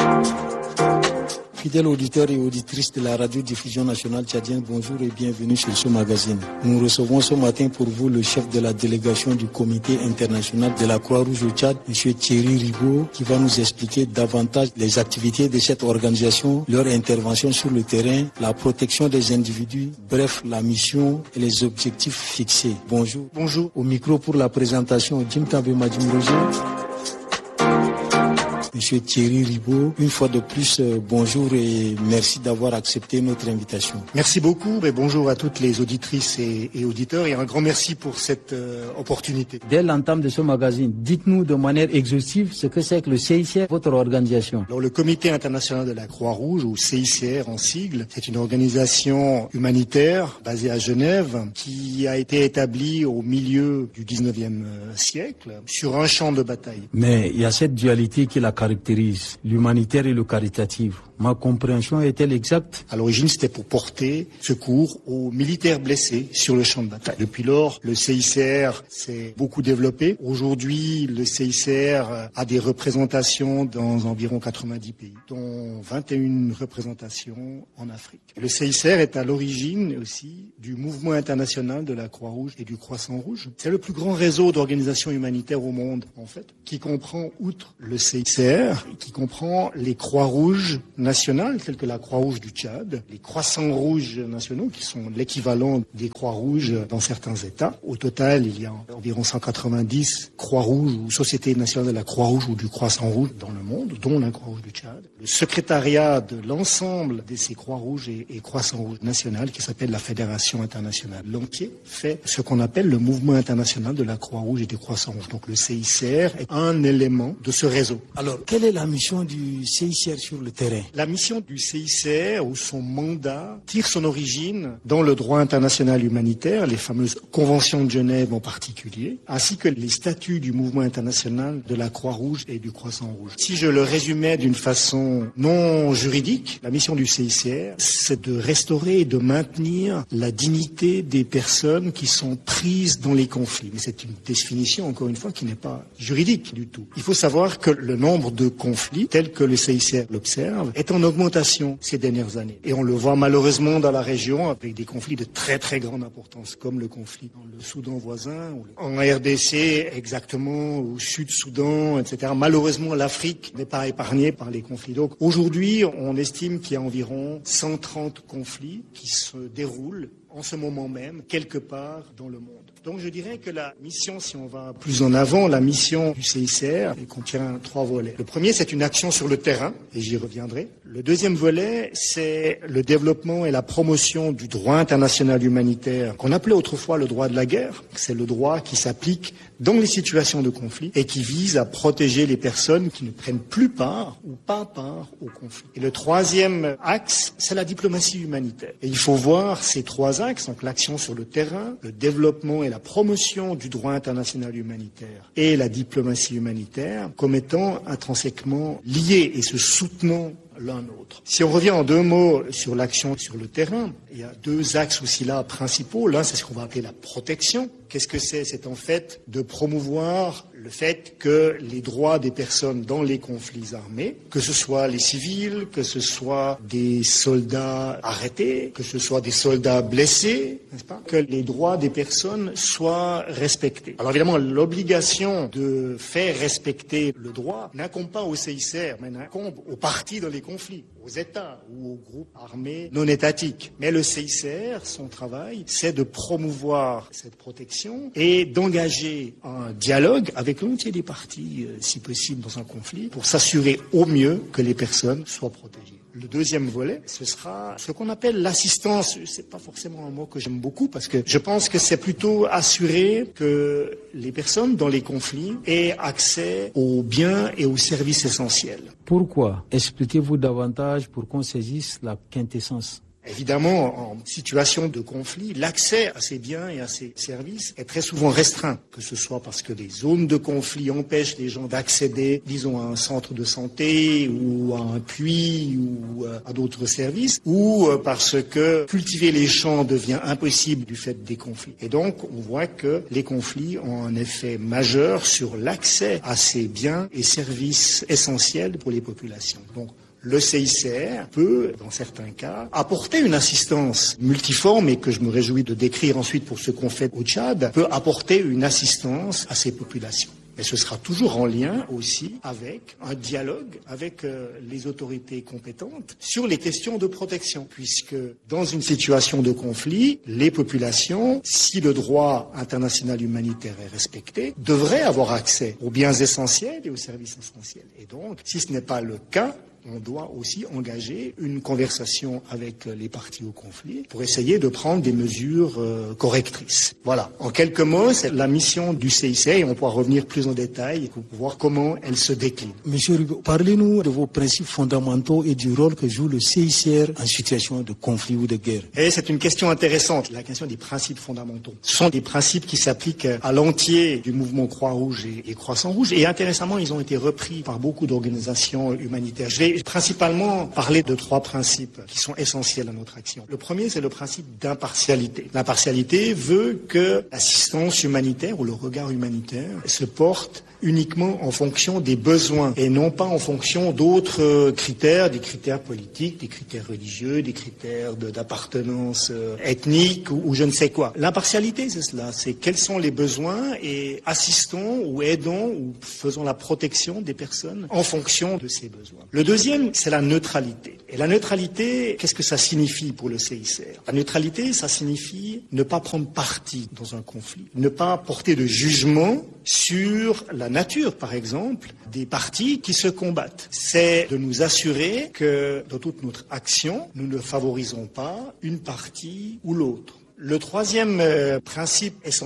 Fidèles auditeurs et auditrices de la radiodiffusion nationale tchadienne, bonjour et bienvenue sur ce magazine. Nous recevons ce matin pour vous le chef de la délégation du Comité international de la Croix-Rouge au Tchad, M. Thierry Ribaud, qui va nous expliquer davantage les activités de cette organisation, leur intervention sur le terrain, la protection des individus, bref, la mission et les objectifs fixés. Bonjour. Bonjour. Au micro pour la présentation, Jim Kambe Madim Roger. Monsieur Thierry Ribaud, une fois de plus, bonjour et merci d'avoir accepté notre invitation. Merci beaucoup et bonjour à toutes les auditrices et auditeurs et un grand merci pour cette opportunité. Dès l'entame de ce magazine, dites-nous de manière exhaustive ce que c'est que le CICR, votre organisation. Alors, le Comité international de la Croix-Rouge, ou CICR en sigle, c'est une organisation humanitaire basée à Genève qui a été établie au milieu du 19e siècle sur un champ de bataille. Mais il y a cette dualité qui la caractérise, l'humanitaire et le caritatif. Ma compréhension est-elle exacte? À l'origine, c'était pour porter secours aux militaires blessés sur le champ de bataille. Depuis lors, le CICR s'est beaucoup développé. Aujourd'hui, le CICR a des représentations dans environ 90 pays, dont 21 représentations en Afrique. Le CICR est à l'origine aussi du mouvement international de la Croix-Rouge et du Croissant-Rouge. C'est le plus grand réseau d'organisations humanitaires au monde, en fait, qui comprend, outre le CICR, qui comprend les Croix-Rouges nationales, telles que la Croix-Rouge du Tchad, les Croissants-Rouges nationaux, qui sont l'équivalent des Croix-Rouges dans certains États. Au total, il y a environ 190 Croix-Rouges ou sociétés nationales de la Croix-Rouge ou du Croissant-Rouge dans le monde, dont la Croix-Rouge du Tchad. Le secrétariat de l'ensemble de ces Croix-Rouges et Croissants-Rouges nationales, qui s'appelle la Fédération internationale l'entier, fait ce qu'on appelle le mouvement international de la Croix-Rouge et du Croissant-Rouge. Donc le CICR est un élément de ce réseau. Alors, quelle est la mission du CICR sur le terrain? La mission du CICR, ou son mandat, tire son origine dans le droit international humanitaire, les fameuses conventions de Genève en particulier, ainsi que les statuts du mouvement international de la Croix-Rouge et du Croissant-Rouge. Si je le résumais d'une façon non juridique, la mission du CICR, c'est de restaurer et de maintenir la dignité des personnes qui sont prises dans les conflits. Mais c'est une définition, encore une fois, qui n'est pas juridique du tout. Il faut savoir que le nombre de conflits, tel que le CICR l'observe, est en augmentation ces dernières années. Et on le voit malheureusement dans la région avec des conflits de très très grande importance, comme le conflit dans le Soudan voisin, ou en RDC exactement, au Sud-Soudan, etc. Malheureusement, l'Afrique n'est pas épargnée par les conflits. Donc aujourd'hui, on estime qu'il y a environ 130 conflits qui se déroulent en ce moment même, quelque part dans le monde. Donc je dirais que la mission, si on va plus en avant, la mission du CICR, elle contient 3 volets. Le premier, c'est une action sur le terrain, et j'y reviendrai. Le deuxième volet, c'est le développement et la promotion du droit international humanitaire, qu'on appelait autrefois le droit de la guerre. C'est le droit qui s'applique dans les situations de conflit et qui vise à protéger les personnes qui ne prennent plus part ou pas part au conflit. Et le troisième axe, c'est la diplomatie humanitaire. Et il faut voir ces 3 axes, donc l'action sur le terrain, le développement et la promotion du droit international humanitaire et la diplomatie humanitaire comme étant intrinsèquement liés et se soutenant l'un l'autre. Si on revient en 2 mots sur l'action sur le terrain, il y a 2 axes aussi là principaux. L'un, c'est ce qu'on va appeler la protection. Qu'est-ce que c'est? C'est en fait de promouvoir le fait que les droits des personnes dans les conflits armés, que ce soit les civils, que ce soit des soldats arrêtés, que ce soit des soldats blessés, n'est-ce pas, que les droits des personnes soient respectés. Alors évidemment, l'obligation de faire respecter le droit n'incombe pas au CICR, mais n'incombe aux parties dans les conflits, aux États ou aux groupes armés non étatiques. Mais le CICR, son travail, c'est de promouvoir cette protection et d'engager un dialogue avec l'entier des parties, si possible, dans un conflit, pour s'assurer au mieux que les personnes soient protégées. Le deuxième volet, ce sera ce qu'on appelle l'assistance. C'est pas forcément un mot que j'aime beaucoup parce que je pense que c'est plutôt assurer que les personnes dans les conflits aient accès aux biens et aux services essentiels. Pourquoi? Expliquez-vous davantage pour qu'on saisisse la quintessence. Évidemment, en situation de conflit, l'accès à ces biens et à ces services est très souvent restreint, que ce soit parce que des zones de conflit empêchent les gens d'accéder, disons, à un centre de santé ou à un puits ou à d'autres services, ou parce que cultiver les champs devient impossible du fait des conflits. Et donc, on voit que les conflits ont un effet majeur sur l'accès à ces biens et services essentiels pour les populations. Donc, le CICR peut, dans certains cas, apporter une assistance multiforme et que je me réjouis de décrire ensuite pour ce qu'on fait au Tchad, peut apporter une assistance à ces populations. Mais ce sera toujours en lien aussi avec un dialogue avec les autorités compétentes sur les questions de protection, puisque dans une situation de conflit, les populations, si le droit international humanitaire est respecté, devraient avoir accès aux biens essentiels et aux services essentiels. Et donc, si ce n'est pas le cas, on doit aussi engager une conversation avec les parties au conflit pour essayer de prendre des mesures correctrices. Voilà. En quelques mots, c'est la mission du CICR et on pourra revenir plus en détail pour voir comment elle se décline. Monsieur Rubio, parlez-nous de vos principes fondamentaux et du rôle que joue le CICR en situation de conflit ou de guerre. Et c'est une question intéressante, la question des principes fondamentaux. Ce sont des principes qui s'appliquent à l'entier du mouvement Croix-Rouge et Croissant-Rouge et intéressamment, ils ont été repris par beaucoup d'organisations humanitaires. Je vais principalement parler de 3 principes qui sont essentiels à notre action. Le premier, c'est le principe d'impartialité. L'impartialité veut que l'assistance humanitaire ou le regard humanitaire se porte uniquement en fonction des besoins et non pas en fonction d'autres critères, des critères politiques, des critères religieux, des critères d'appartenance ethnique ou je ne sais quoi. L'impartialité, c'est cela, c'est quels sont les besoins et assistons ou aidons ou faisons la protection des personnes en fonction de ces besoins. Le deuxième, c'est la neutralité. Et la neutralité, qu'est-ce que ça signifie pour le CICR? La neutralité, ça signifie ne pas prendre parti dans un conflit, ne pas porter de jugement sur la nature, par exemple, des parties qui se combattent. C'est de nous assurer que dans toute notre action, nous ne favorisons pas une partie ou l'autre. Le troisième principe essentiel,